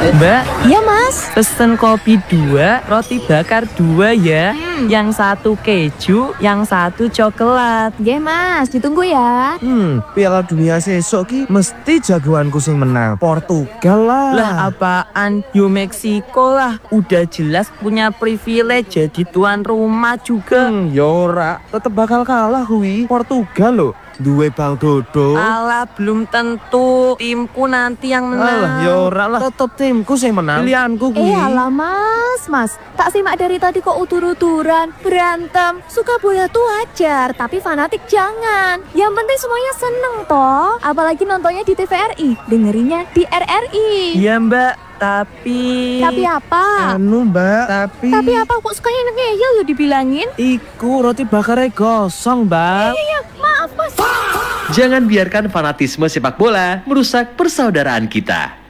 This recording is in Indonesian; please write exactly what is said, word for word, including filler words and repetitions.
Mbak, Iya mas. pesen kopi dua, roti bakar dua ya. Hmm. Yang satu keju, yang satu coklat. Oke mas, ditunggu ya. Hmm, Piala Dunia sesok ki mesti jagoanku sing menang. Portugal lah. Lah apaan? Yo Meksiko lah. Udah jelas punya privilege jadi tuan rumah juga. Hmm, yora, tetep bakal kalah kuwi. Portugal loh. Duwe Bang Dodo. Alah belum tentu timku nanti yang menang. Alah, yora lah. Tetep timku sing menang. Pilihanku kuwi. Eh alah mas, mas. Tak simak dari tadi kok utur-uturan. Berantem, suka bola tuh wajar. Tapi fanatik jangan. Yang penting semuanya seneng toh. Apalagi nontonnya di T V R I. Dengerinnya di R R I. Iya mbak, tapi... Tapi apa? Anu mbak, tapi... Tapi apa kok sukanya ngeyel ya dibilangin? Iku roti bakarnya gosong mbak. Iya, maaf mas. Jangan biarkan fanatisme sepak bola merusak persaudaraan kita.